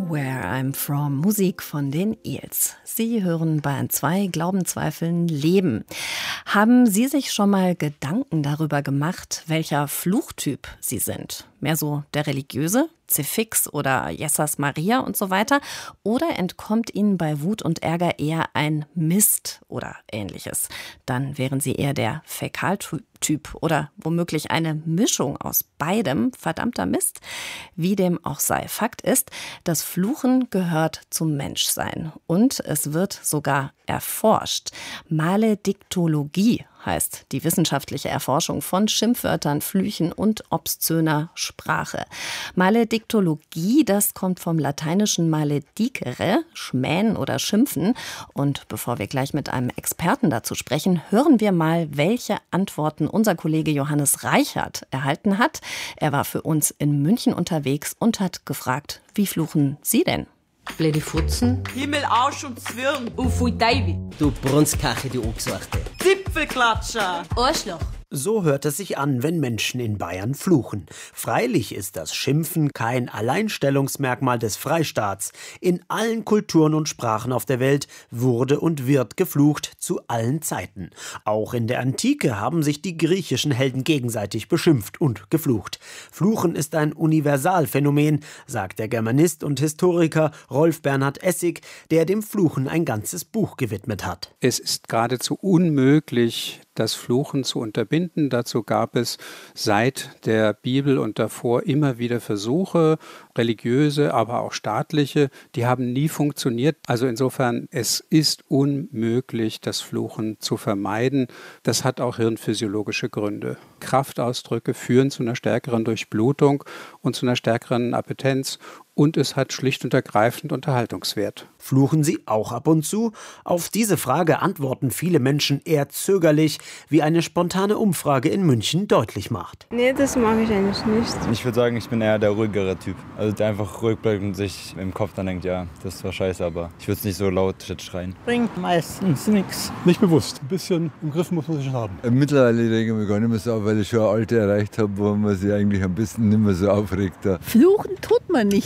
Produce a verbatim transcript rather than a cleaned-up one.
Where I'm From, Musik von den Eels. Sie hören Bayern zwei, Glauben, Zweifeln, Leben. Haben Sie sich schon mal Gedanken darüber gemacht, welcher Fluchtyp Sie sind? Mehr so der religiöse, Zefix oder Jesus Maria und so weiter? Oder entkommt Ihnen bei Wut und Ärger eher ein Mist oder ähnliches? Dann wären Sie eher der Fäkaltyp oder womöglich eine Mischung aus beidem, verdammter Mist. Wie dem auch sei. Fakt ist, das Fluchen gehört zum Menschsein und es wird sogar erforscht. Malediktologie heißt die wissenschaftliche Erforschung von Schimpfwörtern, Flüchen und obszöner Sprache. Malediktologie, das kommt vom lateinischen maledicere, schmähen oder schimpfen. Und bevor wir gleich mit einem Experten dazu sprechen, hören wir mal, welche Antworten unser Kollege Johannes Reichert erhalten hat. Er war für uns in München unterwegs und hat gefragt, wie fluchen Sie denn? Blöde Futzen. Himmel, Arsch und Zwirn. Und Pfui Teufel. Du Brunskache, die Angesuchte. Zipfelklatscher. Arschloch. So hört es sich an, wenn Menschen in Bayern fluchen. Freilich ist das Schimpfen kein Alleinstellungsmerkmal des Freistaats. In allen Kulturen und Sprachen auf der Welt wurde und wird geflucht zu allen Zeiten. Auch in der Antike haben sich die griechischen Helden gegenseitig beschimpft und geflucht. Fluchen ist ein Universalphänomen, sagt der Germanist und Historiker Rolf Bernhard Essig, der dem Fluchen ein ganzes Buch gewidmet hat. Es ist geradezu unmöglich, das Fluchen zu unterbinden. Dazu gab es seit der Bibel und davor immer wieder Versuche, religiöse, aber auch staatliche, die haben nie funktioniert. Also insofern, es ist unmöglich, das Fluchen zu vermeiden. Das hat auch hirnphysiologische Gründe. Kraftausdrücke führen zu einer stärkeren Durchblutung und zu einer stärkeren Appetenz. Und es hat schlicht und ergreifend Unterhaltungswert. Fluchen Sie auch ab und zu? Auf diese Frage antworten viele Menschen eher zögerlich, wie eine spontane Umfrage in München deutlich macht. Nee, das mag ich eigentlich nicht. Ich würde sagen, ich bin eher der ruhigere Typ. Also der einfach ruhig bleibt und sich im Kopf dann denkt, ja, das war scheiße, aber ich würde es nicht so laut schreien. Bringt meistens nichts. Nicht bewusst. Ein bisschen im Griff muss man sich schon haben. Mittlerweile rege ich mich gar nicht mehr so auf, weil ich schon ein Alter erreicht habe, wo man sich eigentlich ein bisschen nicht mehr so aufregt. Fluchen tut man nicht.